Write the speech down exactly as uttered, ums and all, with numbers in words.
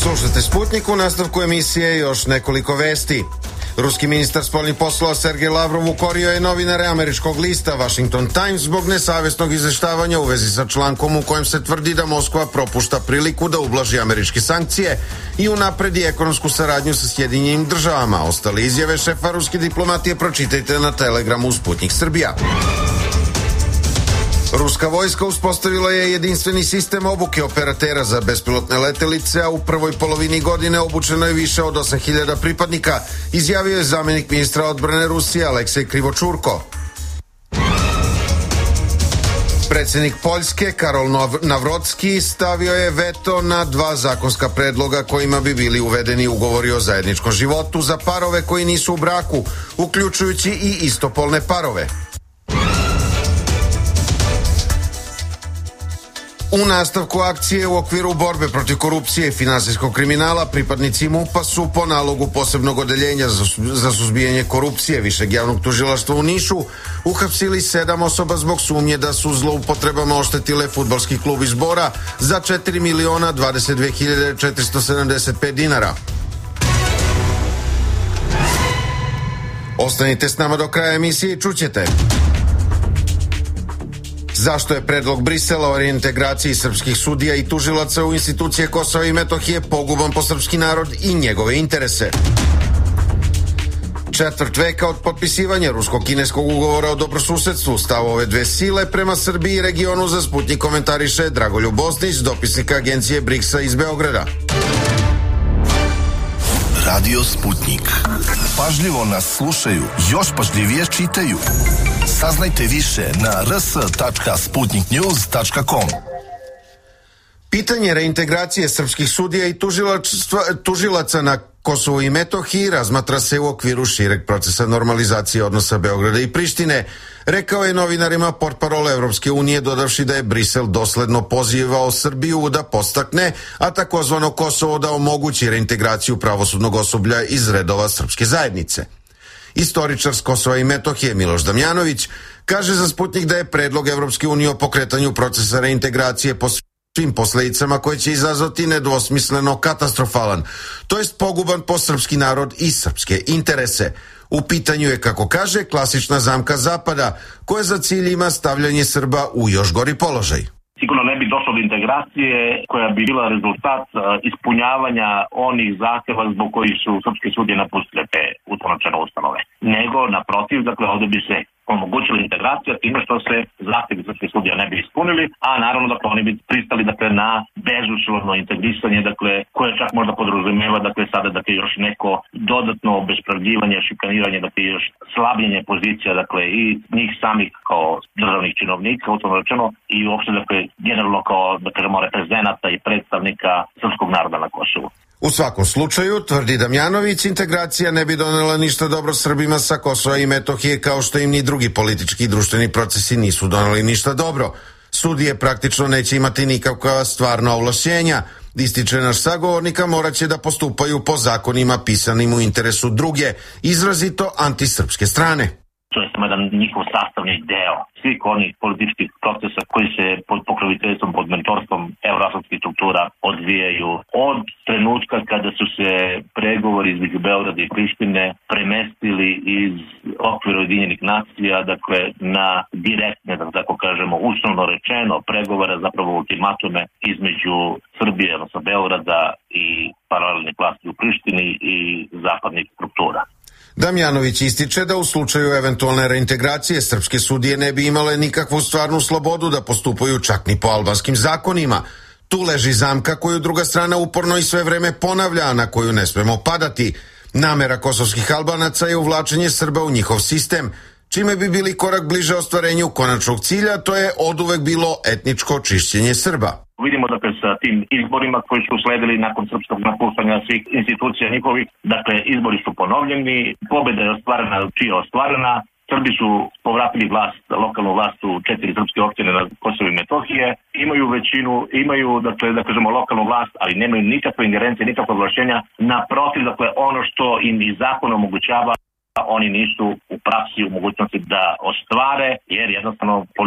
Slušajte Sputnik, u nastavku emisije još nekoliko vesti. Ruski ministar spoljnih poslova Sergej Lavrov ukorio je novinare američkog lista Washington Times zbog nesavjesnog izveštavanja u vezi sa člankom u kojem se tvrdi da Moskva propušta priliku da ublaži američke sankcije i unapredi ekonomsku saradnju sa Sjedinjenim državama. Ostale izjave šefa ruske diplomatije pročitajte na Telegramu Sputnik Srbija. Ruska vojska uspostavila je jedinstveni sistem obuke operatera za bespilotne letelice, a u prvoj polovini godine obučeno je više od osam hiljada pripadnika, izjavio je zamjenik ministra odbrane Rusije Aleksej Krivočurko. Predsjednik Poljske Karol Navrocki stavio je veto na dva zakonska predloga kojima bi bili uvedeni ugovori o zajedničkom životu za parove koji nisu u braku, uključujući i istopolne parove. U nastavku akcije u okviru borbe protiv korupcije i finansijskog kriminala pripadnici MUP-a su po nalogu posebnog odeljenja za suzbijanje korupcije Višeg javnog tužilaštva u Nišu uhapsili sedam osoba zbog sumnje da su zloupotrebama oštetile fudbalski klub iz Bora za četiri miliona dvadeset dve hiljade četiristo sedamdeset pet dinara. Ostanite s nama do kraja emisije i čućete. Zašto je predlog Brisela o reintegraciji srpskih sudija i tužilaca u institucije Kosova i Metohije poguban po srpski narod i njegove interese? Četvrt veka od potpisivanja rusko-kineskog ugovora o dobrosusedstvu, stav ove dve sile prema Srbiji i regionu za Sputnik komentariše Dragoljub Bosnić, dopisnik agencije Briksa iz Beograda. Radio Sputnik. Pažljivo nas slušaju, još pažljivije čitaju. Saznajte više na r s tačka sputnik news tačka com. Pitanje reintegracije srpskih sudija i tužilaca na Kosovu i Metohiji razmatra se u okviru šireg procesa normalizacije odnosa Beograda i Prištine, rekao je novinarima portparol Evropske unije, dodavši da je Brisel dosledno pozivao Srbiju da podstakne, a takozvano Kosovo da omogući reintegraciju pravosudnog osoblja iz redova srpske zajednice. Istoričar s Kosova i Metohije Miloš Damjanović kaže za Sputnik da je predlog Evropske unije o pokretanju procesa reintegracije po svim posledicama koje će izazvati nedvosmisleno katastrofalan, to jest poguban po srpski narod i srpske interese. U pitanju je, kako kaže, klasična zamka Zapada, koja za cilj ima stavljanje Srba u još gori položaj. Sigurno ne bi došlo do integracije koja bi bila rezultat uh, ispunjavanja onih zahteva zbog kojih su srpske sudije napustile te utonačene ustanove. Nego, naprotiv, dakle, ovde bi se omogućila integracija time što se zahtevi srpske sudija ne bi ispunili, a naravno, dakle, oni bi pristali, dakle, na bezuslovno integrisanje, dakle, koje čak možda podrazumeva, dakle, sada, dakle, još neko dodatno obespravljivanje, šikaniranje, dakle, još slabljenje pozicija, dakle, i njih samih kao državnih činovnika, utono rečeno, i uopšte, dakle, generalno kao, da kažemo, reprezenata i predstavnika srpskog naroda na Kosovu. U svakom slučaju, tvrdi Damjanović, integracija ne bi donela ništa dobro Srbima sa Kosova i Metohije, kao što im ni drugi politički i društveni procesi nisu doneli ništa dobro. Sudije praktično neće imati nikakva stvarna ovlašćenja. Ističe naš sagovornika, morat će da postupaju po zakonima pisanim u interesu druge, izrazito antisrpske strane. To je samo jedan njihov sastavni deo svih onih političkih procesa koji se pod pokroviteljstvom, pod mentorstvom evroatlantskih struktura odvijaju od trenutka kada su se pregovori između Beograda i Prištine premestili iz okvira Ujedinjenih nacija, dakle, na direktne, da tako kažemo, uslovno rečeno, pregovore, zapravo ultimatume između Srbije, odnosno Beograda i paralelnih vlasti u Prištini i zapadnih struktura. Damjanović ističe da u slučaju eventualne reintegracije srpske sudije ne bi imale nikakvu stvarnu slobodu da postupaju čak ni po albanskim zakonima. Tu leži zamka koju druga strana uporno i sve vreme ponavlja, a na koju ne smemo padati. Namera kosovskih Albanaca je uvlačenje Srba u njihov sistem, čime bi bili korak bliže ostvarenju konačnog cilja, to je oduvek bilo etničko čišćenje Srba. Vidimo, dakle, sa tim izborima koji su usledili nakon srpskog napuštanja svih institucija njihovih, dakle, izbori su ponovljeni, pobjeda je ostvarena, čija je ostvarena, Srbi su povratili vlast, lokalnu vlast u četiri srpske opštine na Kosovu i Metohije, imaju većinu, imaju, dakle, da kažemo, lokalnu vlast, ali nemaju nikakve ingerencije, nikakve ovlašćenja, naprotiv, dakle, ono što im i zakon omogućava, oni nisu u praksi u mogućnosti da ostvare, jer jednostavno